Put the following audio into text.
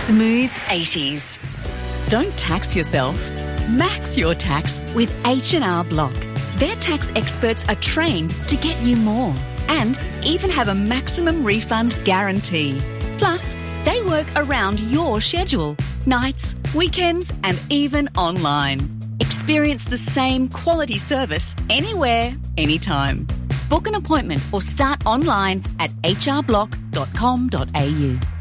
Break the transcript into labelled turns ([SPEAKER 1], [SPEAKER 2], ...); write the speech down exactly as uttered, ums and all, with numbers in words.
[SPEAKER 1] Smooth eighties.
[SPEAKER 2] Don't tax yourself. Max your tax with H and R Block. Their tax experts are trained to get you more and even have a maximum refund guarantee. Plus, they work around your schedule, nights, weekends, and even online. Experience the same quality service anywhere, anytime. Book an appointment or start online at h r block dot com dot a u.